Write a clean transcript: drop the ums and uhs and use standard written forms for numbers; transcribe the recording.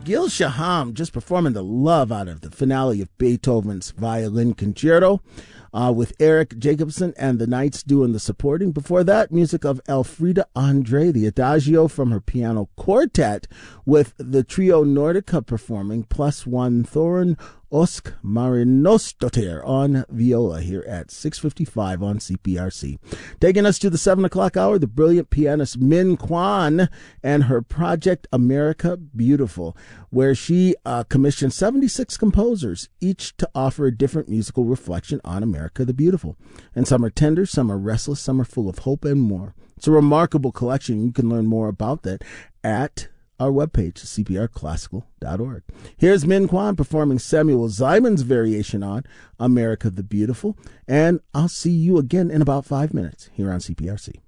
Gil Shaham just performing the love out of the finale of Beethoven's Violin Concerto with Eric Jacobson and the Knights doing the supporting. Before that, music of Elfrida Andre, the Adagio from her piano quartet with the Trio Nordica performing, plus one Thorin Osk Marinosdottir on viola here at 6:55 on CPRC. Taking us to the 7 o'clock hour, the brilliant pianist Min Kwan and her project America Beautiful, where she commissioned 76 composers, each to offer a different musical reflection on America the Beautiful. And some are tender, some are restless, some are full of hope, and more. It's a remarkable collection. You can learn more about that at our webpage, cprclassical.org. Here's Min Kwan performing Samuel Zimon's variation on America the Beautiful, and I'll see you again in about 5 minutes here on CPRC.